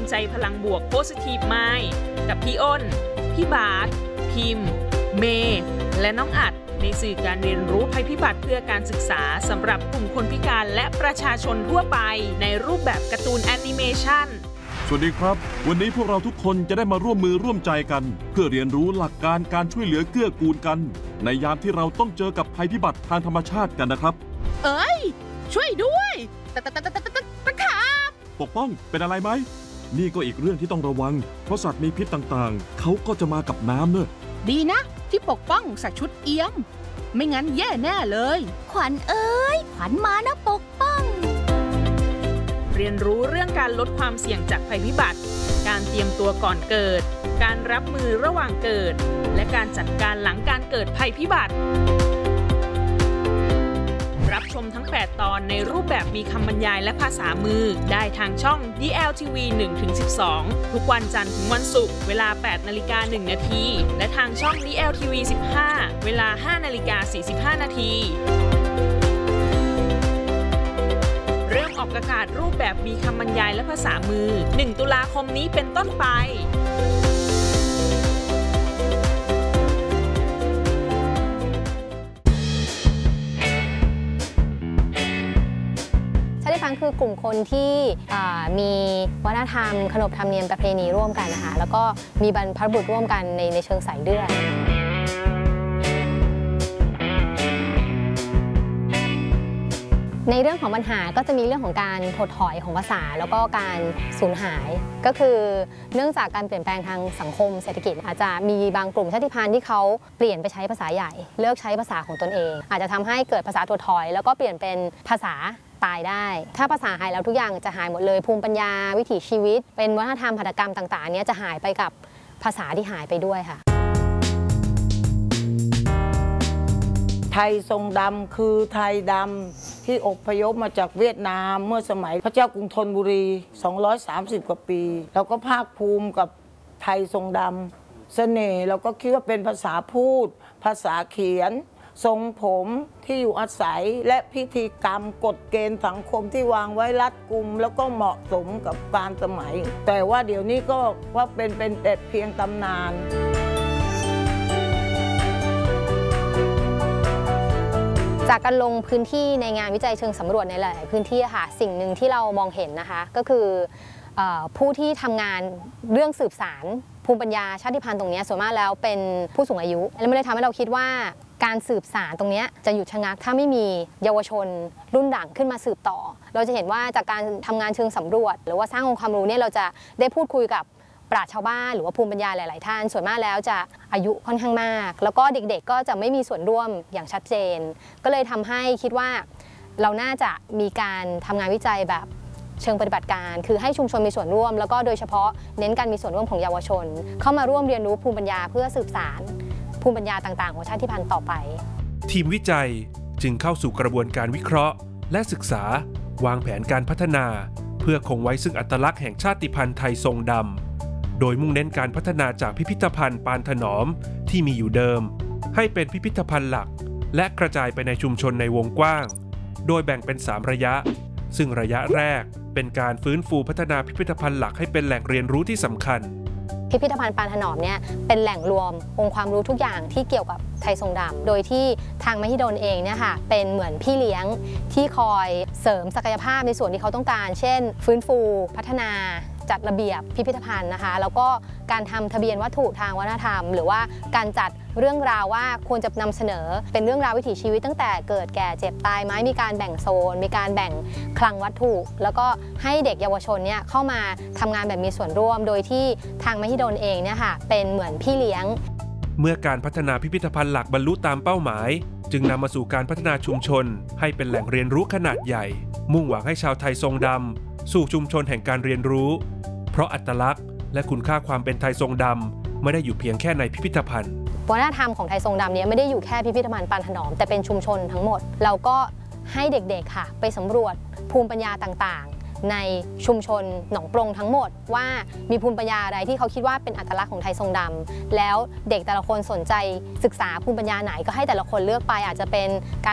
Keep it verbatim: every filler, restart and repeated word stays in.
ใจพลังบวก Positive Mind กับพี่อ้นพี่บาสพิมพ์เมย์และน้องอัดในสื่อการเรียนรู้ภัยพิบัติเพื่อการศึกษาสำหรับกลุ่มคนพิการและประชาชนทั่วไปในรูปแบบการ์ตูนแอนิเมชันสวัสดีครับวันนี้พวกเราทุกคนจะได้มาร่วมมือร่วมใจกันเพื่อเรียนรู้หลักการการช่วยเหลือเกื้อกูลกันในยามที่เราต้องเจอกับภัยพิบัติทางธรรมชาติกันนะครับเอ้ยช่วยด้วยตะตะตะตะตะตะตะขาบปกป้องเป็นอะไรไหมนี่ก็อีกเรื่องที่ต้องระวังเพราะสัตว์มีพิษต่างๆเขาก็จะมากับน้ำเนอะดีนะที่ปกป้องใส่ชุดเอี้ยมไม่งั้นแย่แน่เลยขวัญเอ้ยขวัญมานะปกป้องเรียนรู้เรื่องการลดความเสี่ยงจากภัยพิบัติการเตรียมตัวก่อนเกิดการรับมือระหว่างเกิดและการจัดการหลังการเกิดภัยพิบัติรับชมทั้งแปดตอนในรูปแบบมีคำบรรยายและภาษามือได้ทางช่อง ดี แอล ที วี หนึ่งถึงสิบสอง ทุกวันจันทร์ถึงวันศุกร์เวลา แปดนาฬิกาหนึ่งนาทีและทางช่อง ดี แอล ที วี สิบห้า เวลา ห้านาฬิกาสี่สิบห้านาทีเริ่มออกอากาศรูปแบบมีคำบรรยายและภาษามือหนึ่งตุลาคมนี้เป็นต้นไปชาติพันธุ์คือกลุ่มคนที่มีวัฒนธรรมขนบธรรมเนียมประเพณีร่วมกันนะคะแล้วก็มีบรรพบุรุษร่วมกันในในเชิงสายเลือดในเรื่องของปัญหาก็จะมีเรื่องของการถดถอยของภาษาแล้วก็การสูญหายก็คือเนื่องจากการเปลี่ยนแปลงทางสังคมเศรษฐกิจอาจจะมีบางกลุ่มชาติพันธุ์ที่เขาเปลี่ยนไปใช้ภาษาใหญ่เลิกใช้ภาษาของตนเองอาจจะทำให้เกิดภาษาถดถอยแล้วก็เปลี่ยนเป็นภาษาตายได้ถ้าภาษาหายแล้วทุกอย่างจะหายหมดเลยภูมิปัญญาวิถีชีวิตเป็นวัฒนธรรมหัตถกรรมต่างๆนี้จะหายไปกับภาษาที่หายไปด้วยค่ะไทยทรงดำคือไทยดำที่อพยพมาจากเวียดนามเมื่อสมัยพระเจ้ากรุงธนบุรีสองร้อยสามสิบกว่าปีเราก็ภาคภูมิกับไทยทรงดำเสน่ห์เราก็คิดว่าเป็นภาษาพูดภาษาเขียนทรงผมที่อยู่อาศัยและพิธีกรรมกฎเกณฑ์สังคมที่วางไว้รัดกุมแล้วก็เหมาะสมกับการสมัยแต่ว่าเดี๋ยวนี้ก็ว่าเป็นเป็นแต่เพียงตำนานจากการลงพื้นที่ในงานวิจัยเชิงสำรวจในหลายพื้นที่ค่ะสิ่งหนึ่งที่เรามองเห็นนะคะก็คือผู้ที่ทำงานเรื่องสืบสารภูมิปัญญาชาติพันธุ์ตรงนี้ส่วนมากแล้วเป็นผู้สูงอายุและไม่ได้ทำให้เราคิดว่าการสืบสารตรงนี้จะหยุดชะงักถ้าไม่มีเยาวชนรุ่นหลังขึ้นมาสืบต่อเราจะเห็นว่าจากการทำงานเชิงสำรวจหรือว่าสร้างองค์ความรู้เนี่ยเราจะได้พูดคุยกับปราชญ์ชาวบ้านหรือว่าภูมิปัญญาหลายๆท่านส่วนมากแล้วจะอายุค่อนข้างมากแล้วก็เด็กๆก็จะไม่มีส่วนร่วมอย่างชัดเจนก็เลยทำให้คิดว่าเราน่าจะมีการทำงานวิจัยแบบเชิงปฏิบัติการคือให้ชุมชนมีส่วนร่วมแล้วก็โดยเฉพาะเน้นการมีส่วนร่วมของเยาวชนเข้ามาร่วมเรียนรู้ภูมิปัญญาเพื่อสืบสานภูมิปัญญาต่างๆของชาติพันธุ์ต่อไปทีมวิจัยจึงเข้าสู่กระบวนการวิเคราะห์และศึกษาวางแผนการพัฒนาเพื่อคงไว้ซึ่งอัตลักษณ์แห่งชาติพันธุ์ไทยทรงดำโดยมุ่งเน้นการพัฒนาจากพิพิธภัณฑ์ปานถนอมที่มีอยู่เดิมให้เป็นพิพิธภัณฑ์หลักและกระจายไปในชุมชนในวงกว้างโดยแบ่งเป็นสามระยะซึ่งระยะแรกเป็นการฟื้นฟูพัฒนาพิพิธภัณฑ์หลักให้เป็นแหล่งเรียนรู้ที่สำคัญพิพิธภัณฑ์ปานถนอมเนี่ยเป็นแหล่งรวมองค์ความรู้ทุกอย่างที่เกี่ยวกับไทยทรงดำโดยที่ทางมหิดลเองเนี่ยค่ะเป็นเหมือนพี่เลี้ยงที่คอยเสริมศักยภาพในส่วนที่เขาต้องการเช่นฟื้นฟูพัฒนาจัดระเบียบพิพิธภัณฑ์นะคะแล้วก็การทำทะเบียนวัตถุทางวัฒนธรรมหรือว่าการจัดเรื่องราวว่าควรจะนำเสนอเป็นเรื่องราววิถีชีวิตตั้งแต่เกิดแก่เจ็บตายไหมมีการแบ่งโซนมีการแบ่งคลังวัตถุแล้วก็ให้เด็กเยาวชนเนี่ยเข้ามาทำงานแบบมีส่วนร่วมโดยที่ทางมหิดลเองเนี่ยค่ะเป็นเหมือนพี่เลี้ยงเมื่อการพัฒนาพิพิธภัณฑ์หลักบรรลุตามเป้าหมายจึงนำมาสู่การพัฒนาชุมชนให้เป็นแหล่งเรียนรู้ขนาดใหญ่มุ่งหวังให้ชาวไทยทรงดำสู่ชุมชนแห่งการเรียนรู้เพราะอัตลักษณ์และคุณค่าความเป็นไทยทรงดำไม่ได้อยู่เพียงแค่ในพิพิธภัณฑ์วัฒนธรรมของไทยทรงดำนี้ไม่ได้อยู่แค่พิพิธภัณฑ์ปานถนอมแต่เป็นชุมชนทั้งหมดเราก็ให้เด็กๆค่ะไปสำรวจภูมิปัญญาต่างๆในชุมชนหนองปรงทั้งหมดว่ามีภูมิปัญญาอะไรที่เขาคิดว่าเป็นอัตลักษณ์ของไทยทรงดำแล้วเด็กแต่ละคนสนใจศึกษาภูมิปัญญาไหนก็ให้แต่ละคนเลือกไปอาจจะเป็นการ